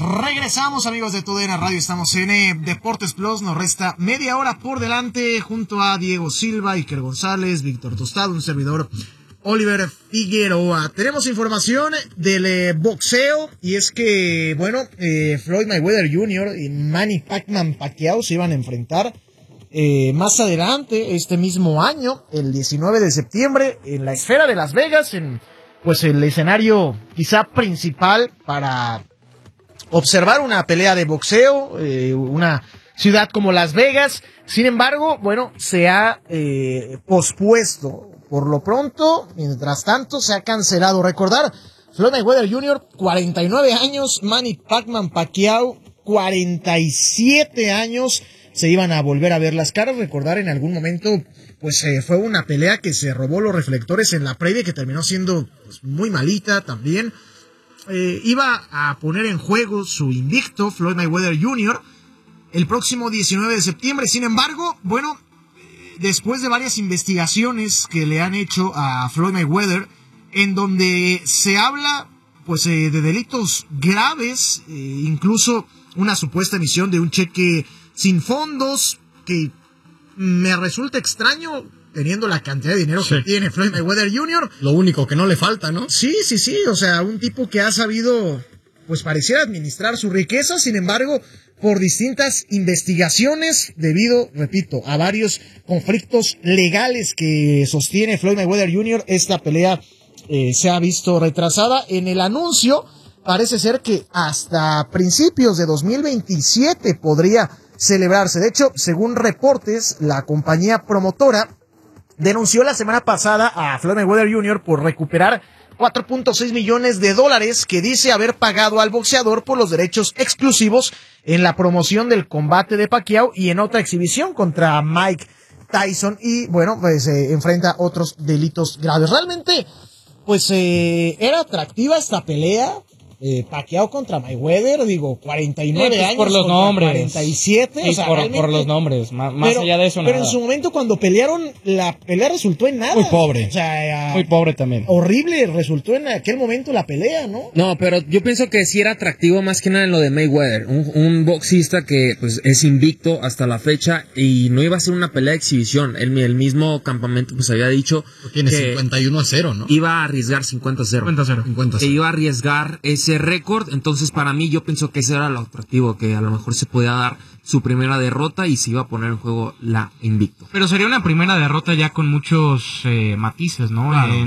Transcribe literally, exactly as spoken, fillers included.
Regresamos, amigos de Tu D N Radio. Estamos en eh, Deportes Plus. Nos resta media hora por delante junto a Diego Silva, Iker González, Víctor Tostado, un servidor, Oliver Figueroa. Tenemos información del eh, boxeo, y es que, bueno, eh, Floyd Mayweather junior y Manny Pacman Pacquiao se iban a enfrentar eh, más adelante, este mismo año, el diecinueve de septiembre, en la esfera de Las Vegas, en pues el escenario quizá principal para observar una pelea de boxeo, eh, una ciudad como Las Vegas. Sin embargo, bueno, se ha eh, pospuesto. Por lo pronto, mientras tanto, se ha cancelado. Recordar, Floyd Mayweather junior, cuarenta y nueve años, Manny Pacman Pacquiao, cuarenta y siete años, se iban a volver a ver las caras. Recordar, en algún momento, pues eh, fue una pelea que se robó los reflectores en la previa, que terminó siendo pues, muy malita también. Eh, iba a poner en juego su invicto, Floyd Mayweather junior, el próximo diecinueve de septiembre. Sin embargo, bueno, después de varias investigaciones que le han hecho a Floyd Mayweather, en donde se habla pues eh, de delitos graves, eh, incluso una supuesta emisión de un cheque sin fondos, que me resulta extraño teniendo la cantidad de dinero sí. que tiene Floyd Mayweather junior Lo único que no le falta, ¿no? Sí, sí, sí, o sea, un tipo que ha sabido, pues pareciera administrar su riqueza. Sin embargo, por distintas investigaciones, debido, repito, a varios conflictos legales que sostiene Floyd Mayweather junior, esta pelea eh, se ha visto retrasada. En el anuncio, parece ser que hasta principios de dos mil veintisiete podría celebrarse. De hecho, según reportes, la compañía promotora denunció la semana pasada a Floyd Mayweather junior por recuperar cuatro punto seis millones de dólares que dice haber pagado al boxeador por los derechos exclusivos en la promoción del combate de Pacquiao y en otra exhibición contra Mike Tyson. Y bueno, pues eh, enfrenta otros delitos graves. Realmente, pues eh, era atractiva esta pelea. Eh, Pacquiao contra Mayweather, digo, cuarenta y nueve eh, pues años por los nombres. cuarenta y siete, sí, o sea, por, por los nombres, más, más pero, allá de eso pero nada. en su momento cuando pelearon, la pelea resultó en nada. Muy pobre. O sea, muy pobre también. Horrible resultó en aquel momento la pelea, ¿no? No, pero yo pienso que sí era atractivo más que nada en lo de Mayweather, un, un boxista que pues es invicto hasta la fecha y no iba a ser una pelea de exhibición. El, el mismo campamento pues había dicho tiene que cincuenta y uno a cero, ¿no? Iba a arriesgar cincuenta a cero. cincuenta a cero. cincuenta a cero. Que iba a arriesgar ese récord. Entonces para mí yo pienso que ese era lo atractivo, que a lo mejor se podía dar su primera derrota y se iba a poner en juego la invicto. Pero sería una primera derrota ya con muchos eh, matices, ¿no? Claro. Eh,